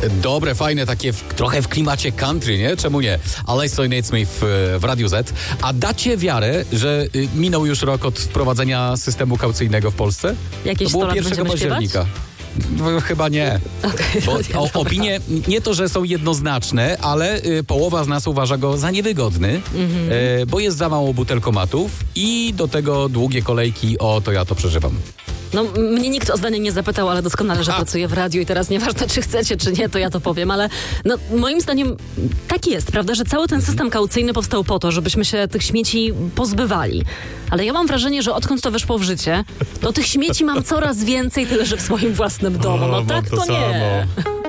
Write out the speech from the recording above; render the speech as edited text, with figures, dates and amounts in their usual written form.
Dobre, fajne, takie trochę w klimacie country, nie? Czemu nie? Alastair Naismith w Radiu Z. A dacie wiarę, że minął już rok od wprowadzenia systemu kaucyjnego w Polsce? Jakieś To było 100 lat 1 będziemy października. No, chyba nie. Bo opinie nie to, że są jednoznaczne, ale połowa z nas uważa go za niewygodny, bo jest za mało butelkomatów i do tego długie kolejki. O, to ja to przeżywam. No, mnie nikt o zdanie nie zapytał, ale doskonale, że pracuję w radiu i teraz nieważne, czy chcecie, czy nie, to ja to powiem, ale no, moim zdaniem tak jest, prawda, że cały ten system kaucyjny powstał po to, żebyśmy się tych śmieci pozbywali. Ale ja mam wrażenie, że odkąd to weszło w życie, to tych śmieci mam coraz więcej, tyle że w swoim własnym domu. No tak to nie.